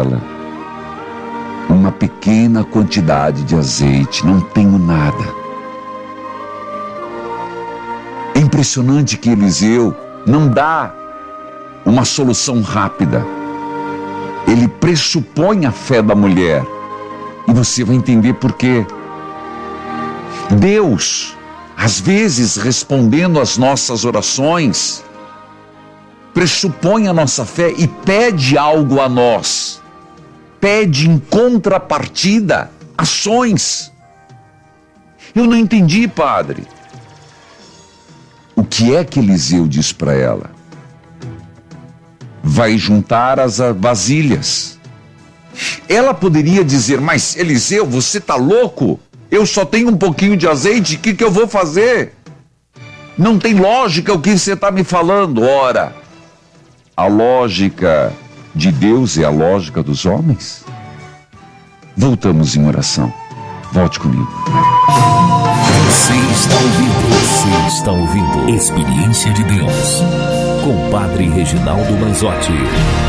ela uma pequena quantidade de azeite, não tenho nada. É impressionante que Eliseu não dá uma solução rápida. Ele pressupõe a fé da mulher. E você vai entender por quê. Deus, às vezes, respondendo às nossas orações, pressupõe a nossa fé e pede algo a nós. Pede em contrapartida ações. Eu não entendi, padre. O que é que Eliseu diz para ela? Vai juntar as vasilhas. Ela poderia dizer, mas Eliseu, você está louco? Eu só tenho um pouquinho de azeite, o que eu vou fazer? Não tem lógica o que você está me falando. Ora, a lógica de Deus é a lógica dos homens? Voltamos em oração. Volte comigo. Você está ouvindo Experiência de Deus com Padre Reginaldo Manzotti.